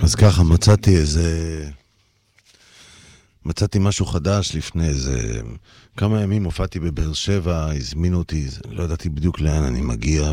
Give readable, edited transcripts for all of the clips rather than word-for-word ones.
אז ככה, מצאתי משהו חדש לפני איזה כמה ימים. הופעתי בבאר שבע, הזמינו אותי, לא ידעתי בדיוק לאן אני מגיע,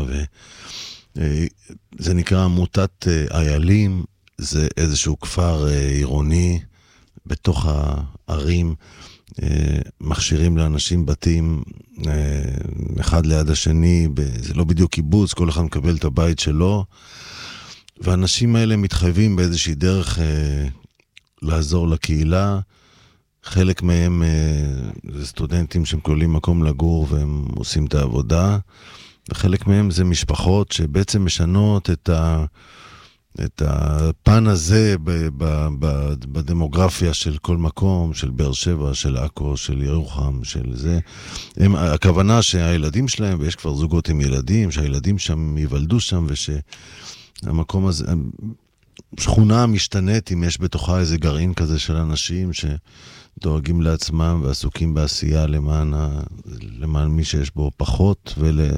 וזה נקרא עמותת איילים. זה איזשהו כפר עירוני בתוך הערים, מכשירים לאנשים בתים אחד ליד השני, זה לא בדיוק קיבוץ, כל אחד מקבל את הבית שלו, והאנשים האלה מתחייבים באיזושהי דרך לעזור לקהילה. חלק מהם זה סטודנטים שמקבלים מקום לגור והם עושים את העבודה, וחלק מהם זה משפחות שבעצם משנות את הפן הזה בדמוגרפיה של כל מקום, של באר שבע, של עכו, של ירוחם, של זה. הכוונה שהילדים שלהם, ויש כבר זוגות עם ילדים, שהילדים שם ייוולדו שם, ושהמקום הזה, שכונה משתנית אם יש בתוכה איזה גרעין כזה של אנשים שדואגים לעצמם ועסוקים בעשייה למען מי שיש בו פחות,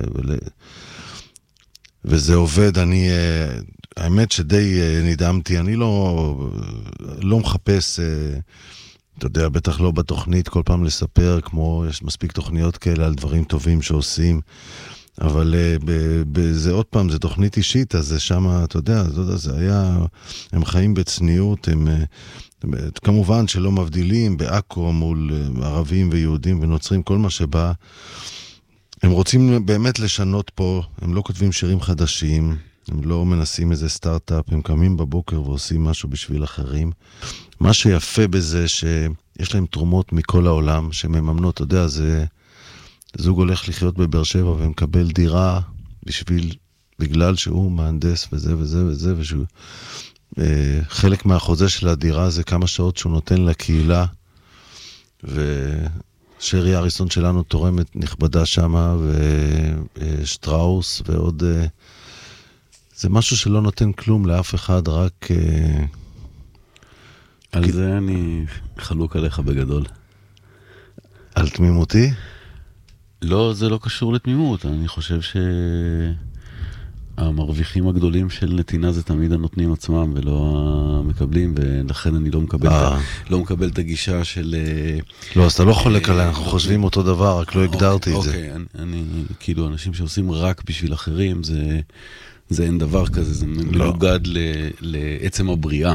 וזה עובד. האמת שדי נדהמתי, אני לא מחפש, אתה יודע, בטח לא בתוכנית כל פעם לספר, כמו יש מספיק תוכניות כאלה על דברים טובים שעושים, אבל זה עוד פעם, זה תוכנית אישית, אז זה שם, אתה יודע, זה היה, הם חיים בצניעות, הם כמובן שלא מבדילים בעכו מול ערבים ויהודים ונוצרים, כל מה שבא, הם רוצים באמת לשנות פה, הם לא כותבים שירים חדשים, הם לא מנסים איזה סטארט-אפ, הם קמים בבוקר ועושים משהו בשביל אחרים. מה שיפה בזה שיש להם תרומות מכל העולם שמממנות, אתה יודע, זוג הולך לחיות בבאר שבע ומקבל דירה בגלל שהוא מהנדס וזה וזה וזה, חלק מהחוזה של הדירה זה כמה שעות שהוא נותן לקהילה, ושרי אריסון שלנו תורמת נכבדה שמה, ושטראוס ועוד, זה משהו שלא נותן כלום לאף אחד, רק על זה אני חלוק עליך בגדול. על תמימותי? לא, זה לא קשור לתמימות. אני חושב שהמרוויחים הגדולים של נתינה זה תמיד הנותנים עצמם ולא המקבלים, ולכן אני לא מקבל את הגישה של... לא, אז אתה לא חולק עליי, אנחנו חושבים אותו דבר, רק לא הגדרתי את זה. אוקיי, אני כאילו, אנשים שעושים רק בשביל אחרים, זה אין דבר כזה, זה מנוגד לעצם הבריאה.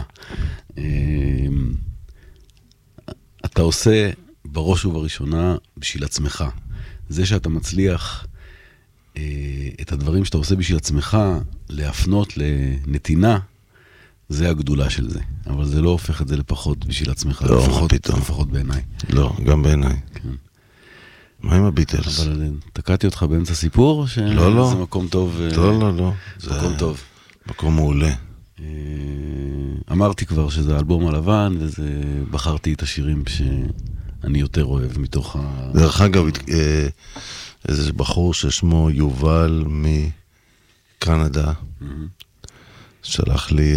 אתה עושה בראש ובראשונה בשביל עצמך. זה שאתה מצליח את הדברים שאתה עושה בשביל עצמך להפנות לנתינה, זה הגדולה של זה. אבל זה לא הופך את זה לפחות בשביל עצמך. לא, לפחות בעיניי. לא, גם בעיניי. כן. מה עם הביטלס? אבל תקעתי אותך באמצע סיפור? לא. זה מקום טוב. לא. זה מקום טוב. מקום מעולה. אמרתי כבר שזה האלבום הלבן, ובחרתי את השירים שאני יותר אוהב מתוך דרך אגב, איזה בחור ששמו יובל מקנדה, שלח לי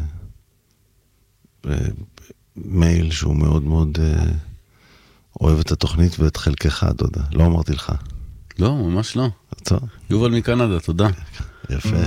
מייל שהוא מאוד מאוד אוהב את התוכנית ואת חלקך, תודה. לא אמרתי לך. לא, ממש לא. טוב. יובל מקנדה, תודה. יפה.